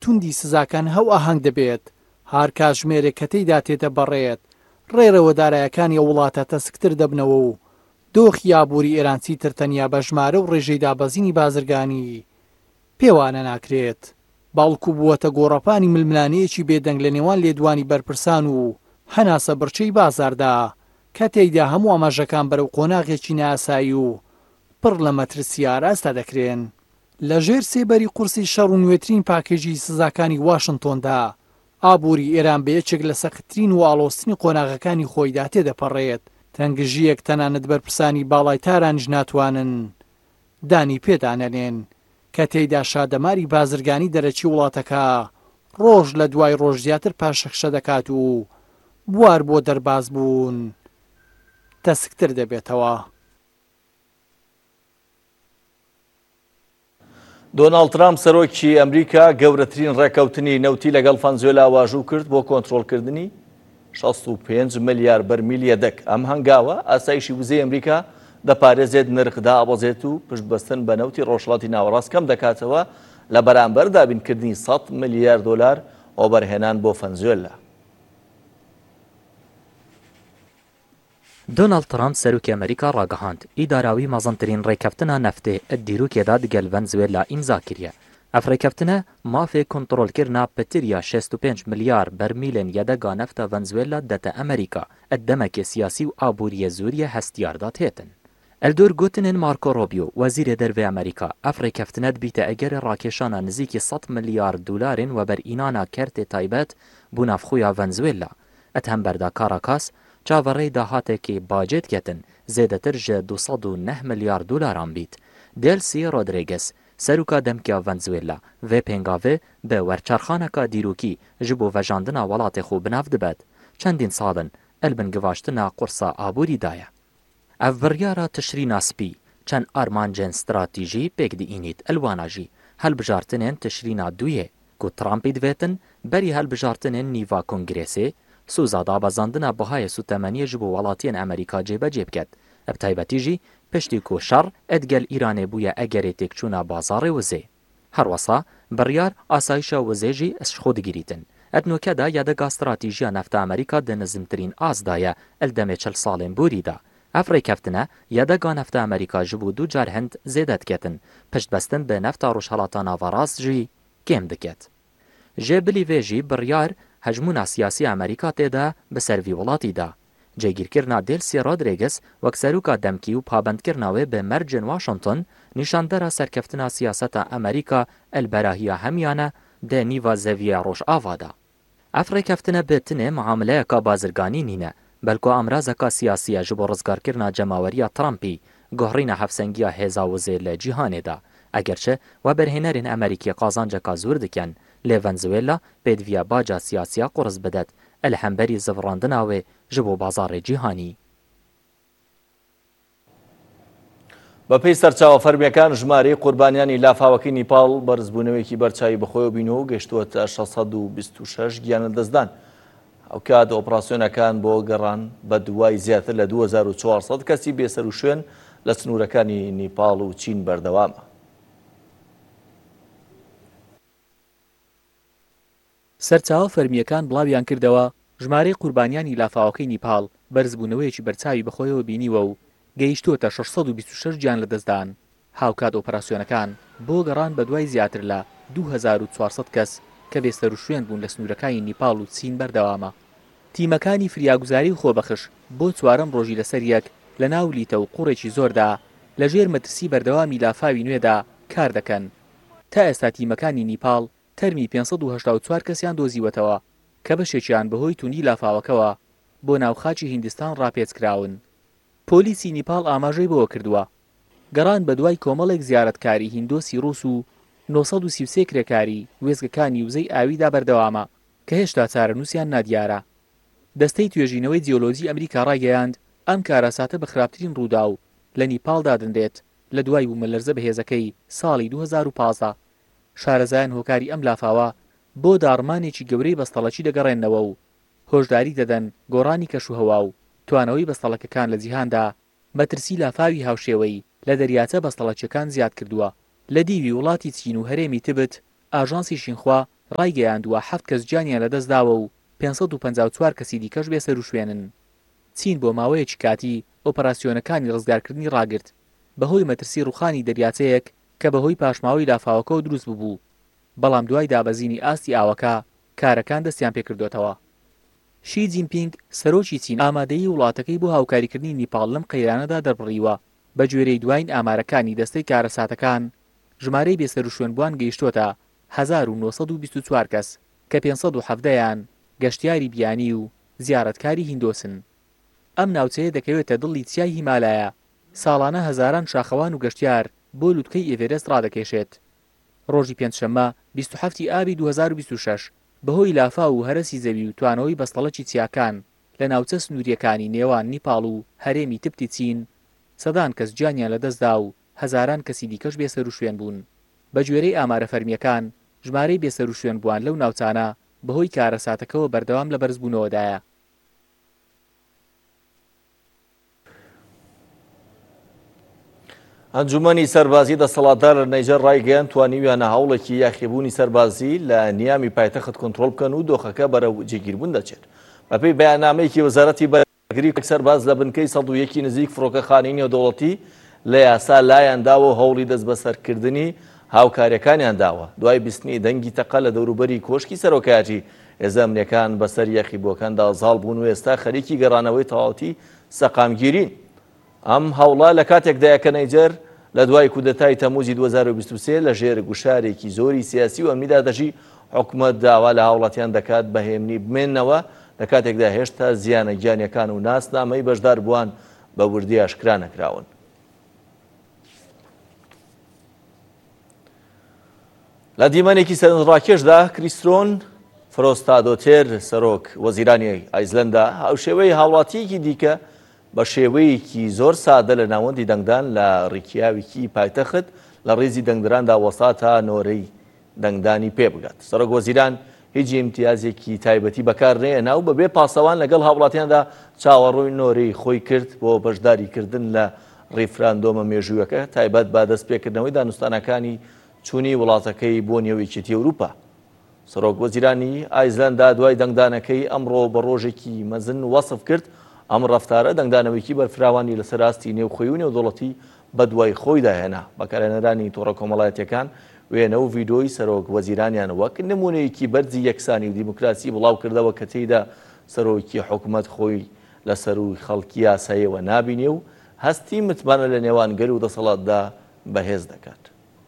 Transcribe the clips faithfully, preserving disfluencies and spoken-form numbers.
توندی سزاکان هەو ئاهەنگ دەبێت هەر کاتژمێرێک کە تێیدا تێتە بەڕێت ڕێرەوەدارایەکانی ئەو وڵاتە تەسکتر دەبنەوە و دۆخی ئابووری ئێرانسی تر تەنیا بە ژمارە و ڕێژەی دابەزینی بازرگانی پێوانە ناکرێت باڵکو بووەتە گۆڕەپانی ململانەیەکی بێدەنگ لە نێوان لێدوانی بەرپرسان و هەناسە بڕچەی بازاردا کە تێیدا هەموو ئاماژەکان بەرەو قۆناغێکی ناسایی و پڕ لە مەترسیار ئاستا دەکرێن. لەژێر سێبەری قورسی شەڕ و نوێترین پاکێژی سزاکانی واشنتۆندا ئابووری ئێران بە یەکێک لە سەختترین و ئاڵۆستنی قۆناغەکانی خۆیدا تێدەپەڕێت. تەنگژیەک تەنانەت بەرپرسانی باڵای تارانیش ناتوانن دانی پێدانەنێن کە تێیدا شادەماری بازرگانی دەرەچی وڵاتەکە ڕۆژ لە دوای ڕۆژ زیاتر پاشەخشە دەکات و بوار بۆ دەرباز بوون تەسکتر دەبێتەوە. دۆناڵد ترامپ سەرۆکی ئەمریکا گەورەترین ڕێکەوتنی نەوتی لەگەڵ ڤەنزوێلا واژوو کرد بۆ کۆنتڕۆڵکردنی شەست و پێنج ملیار بەرمیل یەدەک. ئەم هەنگاوە ئاسایشی وزەی ئەمریکا دەپارێزێت نرخدا ئەبەزێت و پشتبەستن بە نەوتی ڕۆژهەڵاتی ناوەڕاست کەم دەکاتەوە لە بەرامبەر دابینکردنی سەد ملیار دۆلار ئۆبەرهێنان بۆ ڤەنزوێلا. دۆناڵد ترامپ سەرۆکی ئەمریکا ڕاگەهاند ئیداراوی مەزنترین ڕێکەوتنە نەفتێ دیرۆکێدا دگەل ڤەنزوێلا ئیمزا کردیە. ئەف ڕێکەوتنە مافێ کۆنتڕۆلکردنا پتریە شەست و پێنج ملیار بەرمیلên یەدەگا نەفتە ڤەنزوێلا دەتە ئەمریکا ئەدەمەکێ سیاسی و ئابووریە زوریە هەستیاردا تێتن. ئەلدۆر گوتنن مارکۆ ڕۆبیۆ وەزیرە دەرvê ئەمریکا ئەف ڕێکەوتنە دبیتە ئەگەرە ڕاکێشانە نزیکی سەد ملیار دولارên وەبەرئینانا کەرتێ تایبەت بۆ ناوخۆیا ڤەنزوێلا. ئەت هەمبەردا کاراکاس چاوەڕێی داهاتێکی باجێت کەتن زێدەتر ژە دو سەد و نە ملیار دولاران بیت. دێلسی ڕۆدریگەس سەرۆکا دەمکیا ڤەنزوێلا vê پێنگاوێ بە وەرچارخانەکە دیرۆکی ji بۆ vەژاندنا وڵاتێ خۆ بناو دەبێت. چەندین ساڵن ئەلبن گڤاشتنا قورسا ئابووریدایە. ئەف بڕیارە تشرینە سپی چەند ئارمانجên ستراتیژی پێک دئینیت ئەلواناژی هەلبژارتنên تشرینە دوویێ ku Trampî divêtin berî helbijartinên nîva Kongrêsê Sûza dabezandina bihayê sûtemeniyê ji bo welatiyên Amerîka cêbecê biket. Ev taybetî jî piştî ku şer edgel Îranê bûye egerê têkçûna bazarê wizê. Her wesa biryar asayişa wizê jî ez ji xwe digirîtin. Ednokeda yadega stratîjiya nefta Amerîka di nizmtirîn az daye el demê çil salên borî da. Ev rêkeftine yadega nefta Amerîka ji bo du car hind zêde diketin. Piştbestin bi nefta rojhelata navarast jî kêm diket. Jê bilî vê jî biryar hejmûna siyasî Amerîka têde bi ser vî welatî da. Cêgîrkirina Delcy Rodriguez wek serûka demkî û pabendkirina wê bi mercên Washington nîşandera serkeftina siyaseta Amerîka elberahiya hemiyane de nîva zeviya Rojava da. Ev rêkeftine bi tinê muameleyeka bazirganî nîne, belko emrazeka siyasî ji bo rizgarkirina cemaweriya Trumpî guhrîna hevsengiya hêza wizê li cîhanê da. Egerçi weberhênerên Amerîkî qazanceka zûr dikin, lê Venezuela pêdiviya baca siyasiya qurz bidet el hemberî zivrandina wê ji bo bazarê cîhanî. بەپێی سەرچاوەفەرمیەکان ژمارەی قوربانیانی لافاوەکەی نیپاڵ بەرزبوونەوەیەکی بەرچاوی بەخۆیەوە بینەوە و گەیشتووەتە شەش سەد و بیست و شەش گیانە دەستدان. ئەو کات ئۆپراسیۆنەکان بۆ گەڕان بە دوای زیاتر لە دوو هەزار و چوارسەد کەسی بێسەر و شوێن لە سنوورەکانی نیپاڵ و چین بەردەوامە. سەرچاوە فەرمیەکان بڵاویان کردەوە ژمارەی قوربانیانی لافاوەکەی نیپاڵ بەرزبوونەوەیەکی بەرچاوی بەخۆیەوە بینیوە و گەیشتووەتە شەش سەد و بیست و شەش گیان لەدەستدان. هاوکات ئۆپراسیۆنەکان بۆ گەڕان بە دوای زیاتر لە دوو هەزار و چوارسەد کەس کە بێسەر و شوێن بوون لە سنوورەکانی نیپاڵ و چین بەردەوامە. تیمەکانی فریاگوزاری و خۆبەخش بۆ چوارەم ڕۆژی لەسەر یەک لە ناو لیتە و قوڕێکی زۆردا لەژێر مەترسی بەردەوامی لافاوی نوێدا کار دەکەن. تا ئێستا تیمەکانی نیپاڵ تەرمی پێنج سەد و هەشتا و چوار کەسیان دۆزیوەتەوە کە بەشێکیان بەهۆی توندی لافاوەکەوە بۆ ناوخاچی هیندستان ڕاپێچکراون. پۆلیسی نیپاڵ ئاماژەی بەوە کردووە گەڕان بە دوای کۆمەڵێک زیارەتکاری هیندۆسی ڕووس و نۆ سەد و سی و سێ کرێکاری وێزگەکانی وزەی ئاویدا بەردەوامە کە هێشتا چارەنووسیان نادیارە. دەستەی توێژینەوەی جیۆلۆجی ئەمریکا ڕایگەیاند ئەم کارەساتە بە خراپترین ڕوودا و لە نیپاڵدا دەندێت لە دوای بوومەلەرزە بەهێزەکەی ساڵی دوو هەزار و پانزدە. شارەزایان هۆکاری ئەم لافاوە بۆ داڕمانێکی گەورەی بەستەڵەکی دەگەڕێنەوە و هۆشداری دەدەن گۆڕانی کەشوهەوا و توانەوەی بەستەڵەکەکان لە جیهاندا مەترسی لافاوی هاوشێوەی لە دەریاچە بەستەڵەکیەکان زیاد کردووە. لە دیوی وڵاتی چین و هەرێمی تبت ئاژانسی شینخوا ڕایگەیاندووە حەوت کەس گیانیان لەدەستداوە و پێنج سەد و پەنجا و چوار کەسی دیکەش بێسەر و شوێنن. چین بۆ ماوەیەکی کاتی ئۆپەراسیۆنەکانی ڕزگارکردنی ڕاگرت بەهۆی مەترسی ڕووخانی دەریاچەیەک کە بەهۆی پاشماوەی لافاوەکەەوە دروست ببوو، بەڵام دوای دابەزینی ئاستی ئاوەکە کارەکان دەستیان پێکردوێتەوە. شی جینپینگ سەرۆکی چین ئامادەیی وڵاتەکەی بۆ هاوکاریکردنی نیپاڵ لەم قەیرانەدا دەربڕیوە. بە گوێرەی دوایین ئامارەکانی دەستەی کارەساتەکان ژمارەی بێسەر و شوێنبووان گەیشتوتە هەزار و نۆ سەد و بیست و چوار کەس کە پێنج سەد و حەڤدەیان گەشتیاری بیانی و زیارەتکاری هیندۆسن. ئەم ناوچەیە دەکەوێتە دڵی چیای هیمالایە. ساڵانە هەزاران شاخەوان و گەشتیار بۆ لووتکەی ئێڤێرست ڕادەکێشێت. ڕۆژی پێنجشەممە بیست و هەفتی ئابی دوو هەزار و بیست و شەش بەهۆی لافا و هەرەسی زەوی و توانەوەی بەستەڵەکی چیاکان لە ناوچە سنووریەکانی نێوان نیپاڵ و هەرێمی تبتی چین سەدان کەس گیانیان لەدەستدا و هەزاران کەسی دیکەش بێسەر و شوێن بوون. بە گوێرەی ئامارە فەرمیەکان ژمارەی بێسەر و شوێن بووان لەو ناوچانە بەهۆی کارەساتەکەەوە بەردەوام لە بەرزبوونەوەدایە. ئەنجومەنی سەربازی دەسەڵاتدار لە نەیجەر ڕایگەیان توانیویانە هەوڵێکی یاخیبوونی سەربازی لە نیامی پایتەخت کۆنتڕۆڵ بکەن و دۆخەکە بەرەو جێگیربوون دەچێت. بەپێی بەیاننامەیەکی وەزارەتی بەرگری سەرباز لە بنکەی سەد و یەکی نزیک فڕۆکەخانەی نێودەوڵەتی لە یاسا لایەنداوە هەوڵی دەست بەسەرکردنی هاوکاریەکانیان داوە دوای بیستنی دەنگی تەقە لە دەوروبەری کۆشکی سەرۆکایەتی هێزە ئەمنیەکان بەسەر یەخیبووەکاندا زاڵ بوون و ئێستا خەریکی گەڕانەوەی تەواوەتی سەقامگیرین. ئەم هەوڵە لە کاتێکدایە کە نەیجەر لە دوای کودەتای تەموزی دوو هەزار و بیست و سێ لە ژێر گوشارێکی زۆری سیاسی و ئەمنیدا دەژی حکومەت داوا لە هاوڵاتیان دەکات بەهێمنی بمێننەوە لە کاتێکدا هێشتا زیانە گیانیەکان و ناسنامەی بەشدار بووان بە وردی ئاشکرا نەکراون. لە دیمەنێکی سەرنجڕاکێشدا کریستۆن فرۆستادۆتێر سەرۆک وەزیرانی ئایسلەندا هاوشێوەی هاوڵاتیەکی دیکە بە شێوەیەکی زۆر سادە لە ناوەندی دەنگدان لە ڕێکیاوێکی پایتەخت لە ڕێزی دەنگدراندا وەسا تا نۆرەی دەنگدانی پێ بگات. سەرۆک وەزیران هیچ امتیازێکی تایبەتی بەکارنێنا و بەبێ پاسەوان لەگەڵ هاوڵاتیاندا چاوەڕووی نۆرەی خۆی کرد بۆ بەشداریکردن لە ڕیفراندۆمە مێژوویەکە تایبەت بە دەستپێکردنەوەی دانوستانەکانی چوونی وڵاتەکەی بۆ نێوەیەکێتی ئەوروپا. سەرۆک وەزیرانی ئایسلەندا دوای دەنگدانەکەی ئەمڕۆ بە ڕۆژێکی مەزن وەسف کرد ئەم ڕەفتارە دەنگدانەوەیکی بەرفراوانی لەسەر ئاستی نێوخۆی و نێودوڵەتی بە دوای خۆی داهێنا. بەکارهێنەرانی تۆڕە کۆمەڵایەتیەکان وێنە و ڤیدۆی سەرۆک وەزیرانیان وەک نمونەیەکی بەرزی یەکسانی و دیموکراسی بڵاو کردەوە کە تێیدا سەرۆکی حکوومەت خۆی لە سەروی خەڵکی یاساییەوە نابینێ و هەستی متمانە لە نێوان گەر و دەسەڵاتدا بەهێز دەکات.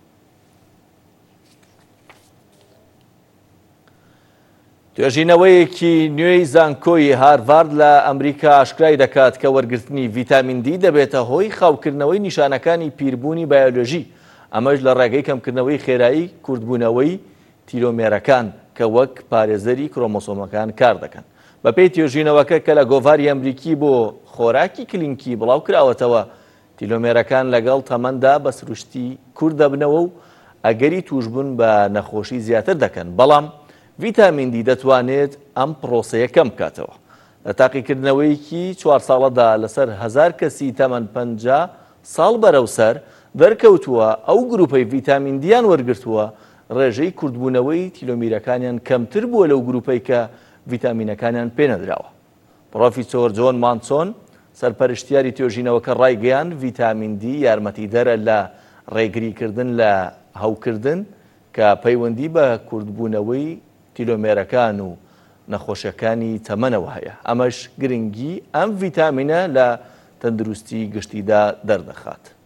توێژینەوەیەکی نوێی زانکۆی هارڤارد لە ئەمریکا ئاشکرای دەکات کە وەرگرتنی ڤیتامین دی دەبێتە هۆی خاوکردنەوەی نیشانەکانی پیربوونی بایۆلۆژی، ئەمەش لە ڕێگەی کەمکردنەوەی خێرایی کوردبوونەوەی تیلۆمێرەکان کە وەک پارێزەری کرۆمۆسۆمەکان کار دەکەن. بەپێی توێژینەوەکە کە لە گۆڤاری ئەمریکی بۆ خۆراکی کلینکی بڵاو کراوەتەوە، تیلۆمێرەکان لەگەڵ تەمەندا بە سروشتی کوور دەبنەوە و ئەگەری توشبوون بە نەخۆشی زیاتر دەکەن، بەڵام ڤیتامین دی دەتوانێت ئەم پرۆسەیە کەم بکاتەوە. لە تاقیکردنەوەیەکی چوار ساڵەدا لەسەر هەزار کەسی تەمەن پەنجا ساڵ بەرەوسەر دەرکەوتووە ئەو گروپەی ڤیتامین دییان وەرگرتووە ڕێژەی کوردبوونەوەی تیلۆمیرەکانیان کەمتر بووە لەو گروپەی کە ڤیتامینەکانیان پێنەدراوە. پرۆفیسۆر جۆن مانسۆن سەرپەرشتیاری توێژینەوەکە ڕایگەیان ڤیتامین دی یارمەتیدەرە لە ڕێگریکردن لە هەوکردن کە پەیوەندی بە کوردبوونەوەی تیلۆمێرەکان و نەخۆشیەکانی تەمەنەوە هەیە. ئەمەش گرنگی ئەم ڤیتامینە لە تەندروستی گشتیدا دەردەخات.